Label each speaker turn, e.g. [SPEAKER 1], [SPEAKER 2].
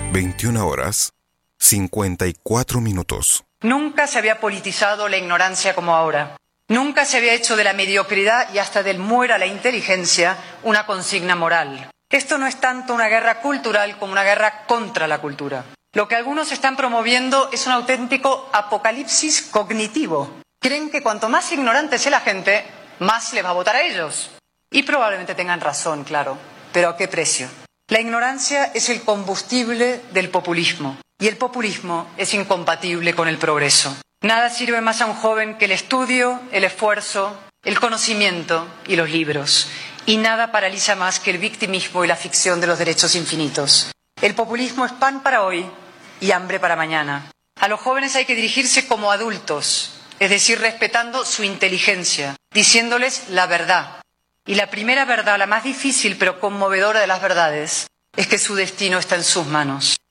[SPEAKER 1] 21 horas, 54 minutos.
[SPEAKER 2] Nunca se había politizado la ignorancia como ahora. Nunca se había hecho de la mediocridad y hasta del muera la inteligencia una consigna moral. Esto no es tanto una guerra cultural como una guerra contra la cultura. Lo que algunos están promoviendo es un auténtico apocalipsis cognitivo. Creen que cuanto más ignorante sea la gente, más les va a votar a ellos. Y probablemente tengan razón, claro. ¿Pero a qué precio? La ignorancia es el combustible del populismo. Y el populismo es incompatible con el progreso. Nada sirve más a un joven que el estudio, el esfuerzo, el conocimiento y los libros. Y nada paraliza más que el victimismo y la ficción de los derechos infinitos. El populismo es pan para hoy y hambre para mañana. A los jóvenes hay que dirigirse como adultos, es decir, respetando su inteligencia, diciéndoles la verdad. Y la primera verdad, la más difícil pero conmovedora de las verdades, es que su destino está en sus manos.